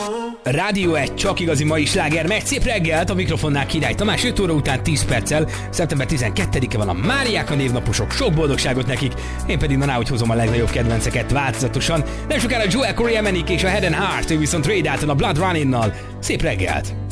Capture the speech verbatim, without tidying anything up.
Rádió egy csak igazi mai sláger, megy szép reggelt, a mikrofonnál Király Tamás, öt óra után tíz perccel, szeptember tizenkettedike van a Máriák, a névnaposok, sok boldogságot nekik, én pedig manáhogy hozom a legnagyobb kedvenceket változatosan, nem sokára Joel Corey Emenik és a Head and Heart, ő viszont Ray Dalton a Blood Running-nal. Szép reggelt!